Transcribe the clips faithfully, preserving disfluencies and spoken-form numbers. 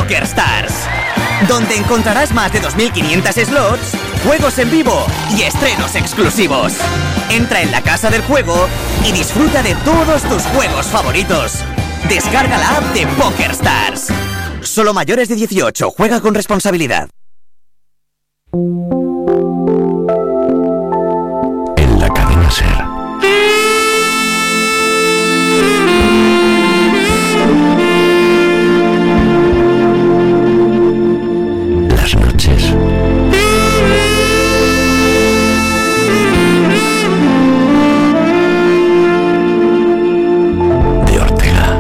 PokerStars, donde encontrarás más de dos mil quinientos slots, juegos en vivo y estrenos exclusivos. Entra en la casa del juego y disfruta de todos tus juegos favoritos. Descarga la app de PokerStars. Solo mayores de dieciocho, juega con responsabilidad. En la cadena SER. Las noches. De Ortega.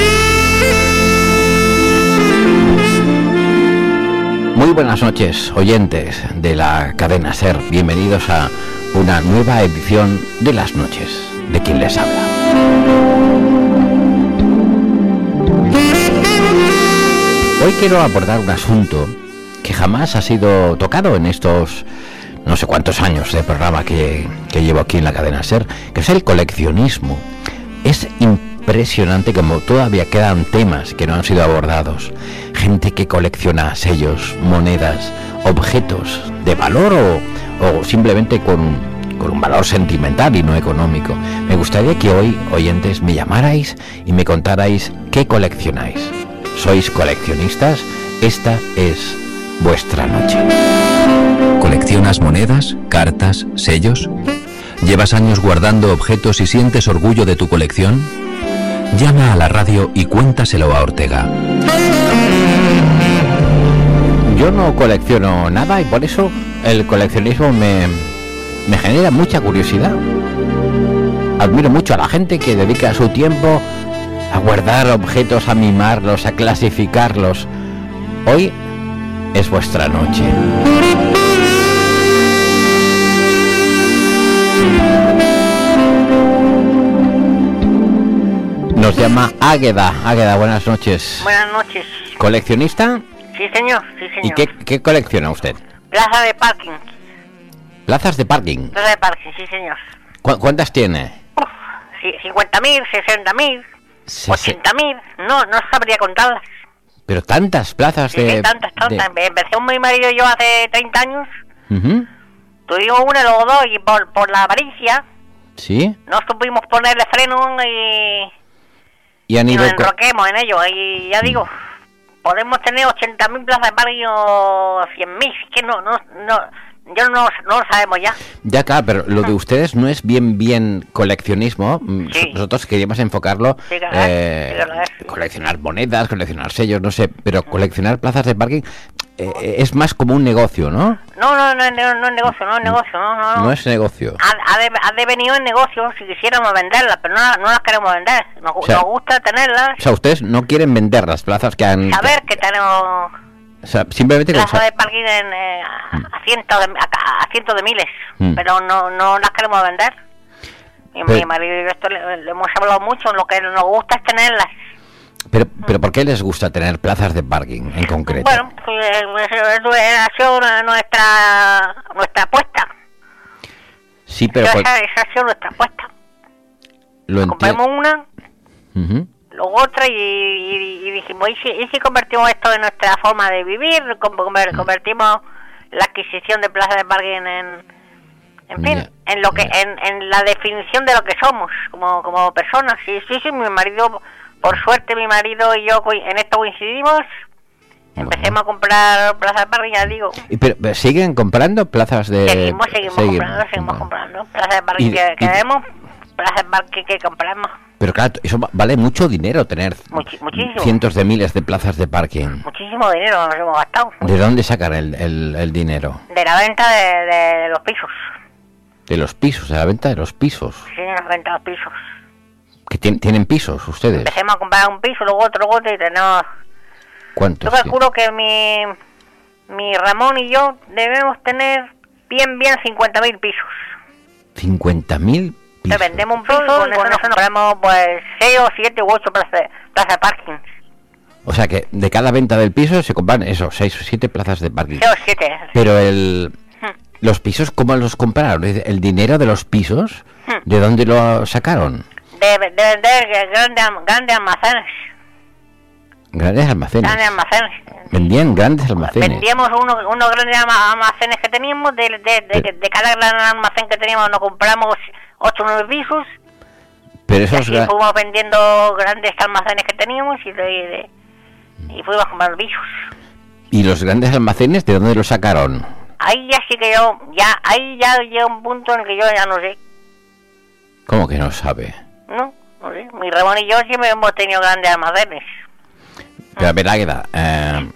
Muy buenas noches, oyentes de la cadena SER. Bienvenidos a una nueva edición de Las Noches, de quien les habla. Hoy quiero abordar un asunto que jamás ha sido tocado en estos no sé cuántos años de programa que, que llevo aquí en la cadena SER, que es el coleccionismo. Es impresionante como todavía quedan temas que no han sido abordados. Gente que colecciona sellos, monedas, objetos de valor o, o simplemente con, con un valor sentimental y no económico. Me gustaría que hoy, oyentes, me llamarais y me contarais qué coleccionáis. ¿Sois coleccionistas? Esta es vuestra noche. ¿Coleccionas monedas, cartas, sellos? ¿Llevas años guardando objetos y sientes orgullo de tu colección? Llama a la radio y cuéntaselo a Ortega. Yo no colecciono nada y por eso el coleccionismo me, me genera mucha curiosidad. Admiro mucho a la gente que dedica su tiempo a guardar objetos, a mimarlos, a clasificarlos. Hoy es vuestra noche. Nos llama Águeda. Águeda, buenas noches. Buenas noches. ¿Coleccionista? Sí, señor, sí, señor. ¿Y qué, qué colecciona usted? Plaza de parking. ¿Plazas de parking? Plaza de parking, sí, señor. ¿Cu- ¿Cuántas tiene? Uf, sí, cincuenta mil, sesenta mil, Se- ochenta mil. No, no sabría contarlas. Pero tantas plazas Sí, de... sí, tantas, tantas. de- Empecé con mi marido yo hace treinta años. Ujú. Tuvimos una, luego dos, y por, por la avaricia ¿Sí? no supimos ponerle freno y, Y han y ido... nos co- enroquemos en ello. Y ya digo, podemos tener ochenta mil plazas de parking o cien mil. Es que no, no, no, yo no, no lo sabemos ya. Ya, claro, pero lo de ustedes no es bien, bien coleccionismo. Mm, Sí. Nosotros queríamos enfocarlo... Sí, claro, eh, sí, claro, sí. coleccionar monedas, coleccionar sellos, no sé, pero coleccionar plazas de parking eh, es más como un negocio, ¿no? No, no, no, es ne- no es negocio, no es negocio, no, no. no. No es negocio. Ha, ha, de, ha devenido en negocio si quisiéramos venderlas, pero no, no las queremos vender. Nos, O sea, nos gusta tenerlas, O sea, ustedes no quieren vender las plazas que han... saber que tenemos O sea, simplemente... con plazas sa- de parking en, eh, a, a cientos de, a, a cientos de miles, Mm. pero no, no las queremos vender. Y Pero- mi marido y yo esto le, le hemos hablado mucho, lo que nos gusta es tenerlas. Pero, pero ¿por qué les gusta tener plazas de parking en concreto? Bueno, pues, eh, eso ha sido nuestra, nuestra apuesta. Sí, pero... esa, cual- esa ha sido nuestra apuesta. Lo Compramos entiendo. una, Ujú. luego otra y, y, y dijimos, ¿y si, ¿y si convertimos esto en nuestra forma de vivir? Com- conver- Convertimos la adquisición de plazas de parking en, en fin, Ya, en lo que, ya. en, en la definición de lo que somos como, como personas. Sí, sí, sí, mi marido, por suerte mi marido y yo coi- en esto coincidimos. Empecemos a comprar plazas de parking, ya digo. Y pero, pero ¿siguen comprando plazas de...? Seguimos, seguimos comprando, seguimos bueno. comprando. Plazas de parking Y- que, que y- vemos, plazas de parking que compramos. Pero claro, eso va- vale mucho dinero tener Muchi- muchísimo. cientos de miles de plazas de parking. Muchísimo dinero nos hemos gastado. ¿De dónde sacan el, el, el dinero? De la venta de, de los pisos. De los pisos, de la venta de los pisos. Sí, la venta de los pisos. ¿Que tien- tienen pisos ustedes? Empecemos a comprar un piso, luego otro, luego otro y tenemos... ¿Cuántos? Yo calculo que mi, mi Ramón y yo debemos tener bien, bien cincuenta mil pisos. cincuenta mil Te vendemos un piso y con eso nos compramos pues seis o siete u ocho plazas plaza de parking. O sea que de cada venta del piso se compran eso, seis o siete plazas de parking. seis o siete. Pero el... ¿Los pisos cómo los compraron? ¿El dinero de los pisos? ¿De dónde lo sacaron? De, de vender grandes, grandes almacenes. Grandes almacenes. Grandes almacenes. Vendían grandes almacenes. Vendíamos unos, unos grandes almacenes que teníamos, de, de, de, de cada gran almacén que teníamos nos compramos ocho o nueve pisos. Pero esos y así fuimos vendiendo grandes almacenes que teníamos y, de, de, y fuimos comprando pisos. ¿Y los grandes almacenes de dónde los sacaron? Ahí ya sí que yo, ya, ahí ya llega un punto en el que yo ya no sé. ¿Cómo que no sabe? No, no sé. Mi Ramón y yo siempre hemos tenido grandes almacenes. Pero a ver, Águeda, eh,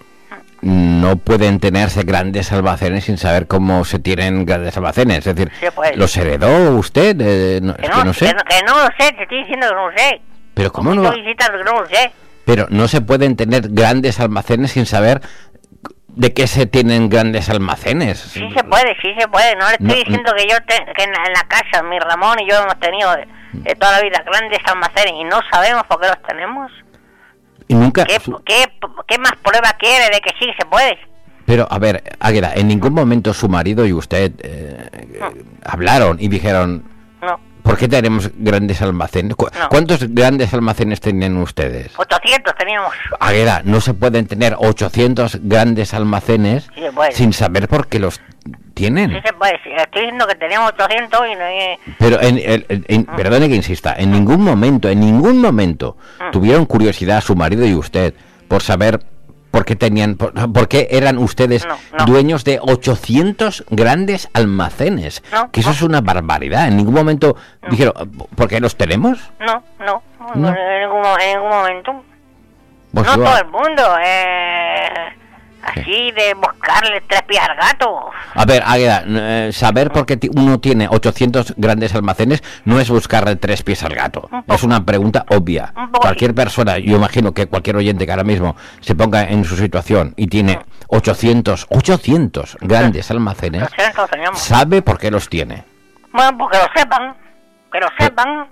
no pueden tenerse grandes almacenes sin saber cómo se tienen grandes almacenes. Es decir, sí, pues. ¿los heredó usted? Eh, no, que, es no, que no sé. Que no, que no lo sé, te estoy diciendo que no lo sé. Pero ¿cómo no? Estoy diciendo que no lo sé. Pero no se pueden tener grandes almacenes sin saber de qué se tienen grandes almacenes. Sí se puede, sí se puede. No le estoy No, diciendo que yo te, que en, la, en la casa, mi Ramón y yo hemos tenido de, de toda la vida grandes almacenes y no sabemos por qué los tenemos. Y nunca... ¿Qué, qué, qué más prueba quiere de que sí se puede? Pero, a ver, Águeda, en ningún momento su marido y usted eh, no. hablaron y dijeron... No. ¿Por qué tenemos grandes almacenes? ¿Cu no. ¿Cuántos grandes almacenes tenían ustedes? ochocientos teníamos. Águeda, no se pueden tener ochocientos grandes almacenes sí sin saber por qué los tienen. Sí se puede, sí. Estoy diciendo que teníamos ochocientos y no hay... Pero, en, en, en, en, mm. perdone que insista, en ningún momento, en ningún momento mm. tuvieron curiosidad su marido y usted por saber por qué tenían, por, por qué eran ustedes no, no. dueños de ochocientos grandes almacenes. No, que eso no. es una barbaridad. En ningún momento no. dijeron, ¿por qué los tenemos? No, no, no. En, ningún, en ningún momento. Pues no yo... todo el mundo, eh... Así de buscarle tres pies al gato. A ver, Águeda, eh, saber por qué uno tiene ochocientos grandes almacenes no es buscarle tres pies al gato. Un es una pregunta obvia. Un cualquier sí. persona, yo imagino que cualquier oyente que ahora mismo se ponga en su situación y tiene ochocientos, ochocientos grandes almacenes, sabe por qué los tiene. Bueno, pues que lo sepan, que lo sepan.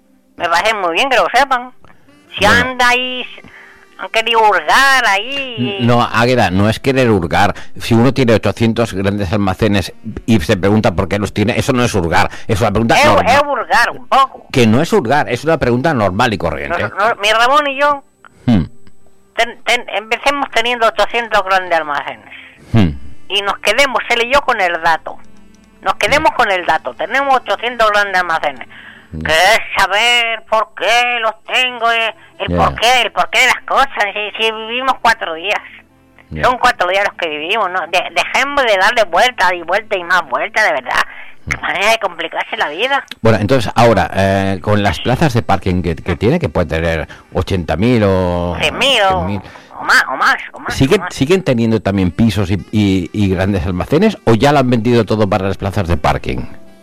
Me parece muy bien que lo sepan. Si bueno. anda ahí... Han querido hurgar ahí. No, Águeda, no es querer hurgar. Si uno tiene ochocientos grandes almacenes y se pregunta por qué los tiene, eso no es hurgar. Es una pregunta es, normal. Es hurgar un poco. Que no es hurgar, es una pregunta normal y corriente. No, no, mi Ramón y yo hmm. ten, ten, empecemos teniendo ochocientos grandes almacenes. Hmm. Y nos quedemos, él y yo, con el dato. Nos quedemos con el dato. Tenemos ochocientos grandes almacenes. Que es saber por qué los tengo, el yeah. por qué, el porqué de las cosas. Si, si vivimos cuatro días, yeah. son cuatro días los que vivimos, ¿no? De, dejemos de darle vuelta y vuelta y más vuelta, de verdad. Qué manera de complicarse la vida. Bueno, entonces ahora, eh, con las plazas de parking que, que tiene, que puede tener ochenta mil o... cien mil o, o más, o más, o más, ¿Siguen, o más. ¿Siguen teniendo también pisos y, y, y grandes almacenes o ya lo han vendido todo para las plazas de parking?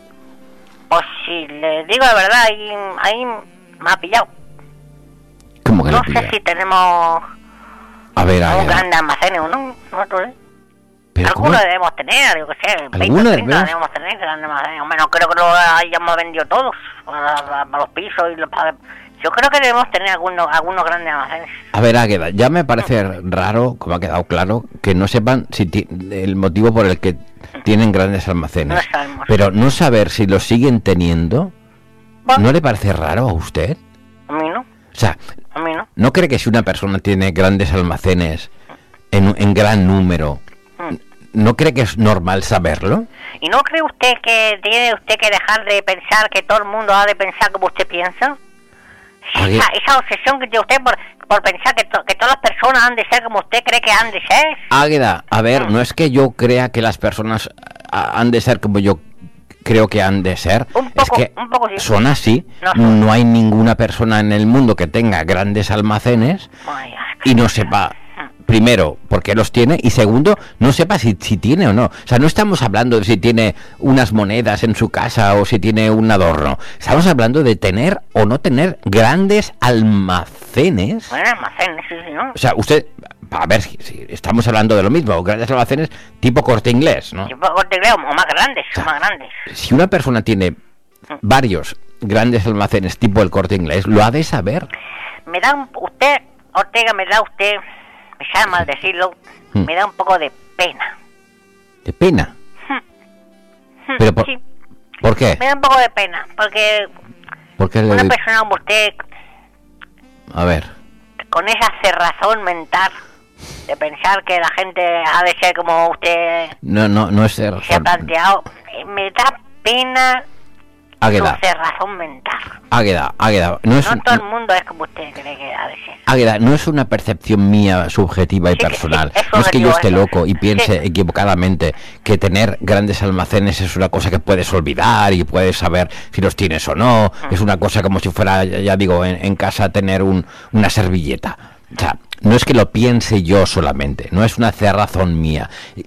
Pues si le digo la verdad, ahí, ahí me ha pillado. ¿Cómo que no sé pilla? Si tenemos a ver, a un ver. gran almacén o no, no sé. Pero algunos ¿cómo? debemos tener, yo qué sé, ¿Algunos treinta debemos tener grandes almacenes. Hombre, no creo que lo hayamos vendido todos para, para, para los pisos y los, para, yo creo que debemos tener algunos algunos grandes almacenes. A ver, Águeda, ya me parece raro, como ha quedado claro, que no sepan si el motivo por el que tienen grandes almacenes. No sabemos. Pero no saber si los siguen teniendo, bueno, ¿no le parece raro a usted? A mí no. O sea, a mí no. ¿No cree que si una persona tiene grandes almacenes en, en gran número, no cree que es normal saberlo? ¿Y no cree usted que tiene usted que dejar de pensar que todo el mundo ha de pensar como usted piensa? Esa, esa obsesión que tiene usted por, por pensar que, to, que todas las personas han de ser como usted cree que han de ser. Águeda, a ver, mm. no es que yo crea que las personas han de ser como yo creo que han de ser. Un poco, es que un poco sí. Son así. No, son. No hay ninguna persona en el mundo que tenga grandes almacenes Ay, y no sepa, primero, por qué los tiene, y segundo, no sepa si, si tiene o no. O sea, no estamos hablando de si tiene unas monedas en su casa o si tiene un adorno. Estamos hablando de tener o no tener grandes almacenes. Bueno, almacenes, sí, sí, ¿no? O sea, usted, a ver si, si estamos hablando de lo mismo, grandes almacenes tipo Corte Inglés, ¿no? Tipo Corte Inglés o más grandes, o sea, más grandes. Si una persona tiene varios grandes almacenes tipo el Corte Inglés, lo ha de saber. Me da un, usted, Ortega, me da usted... me sabe mal decirlo, hmm. me da un poco de pena. ¿De pena? Hmm. ¿Pero por, sí. ¿por qué? Me da un poco de pena, porque ¿Por qué una le... persona como usted... A ver. con esa cerrazón mental de pensar que la gente ha de ser como usted No, no, no es cerrazón. se ha planteado. Me da pena Águeda. su cerrazón mental. Águeda, Águeda, no es No un- todo el mundo es como usted cree que ha de ser. Águeda, no es una percepción mía subjetiva y Sí, que personal. sí, es No es que yo subjetivo esté eso. loco y piense Sí. equivocadamente que tener grandes almacenes es una cosa que puedes olvidar y puedes saber si los tienes o no. Ah. Es una cosa como si fuera, ya ya digo, en, en casa tener un, una servilleta. O sea, no es que lo piense yo solamente, no es una cerrazón mía.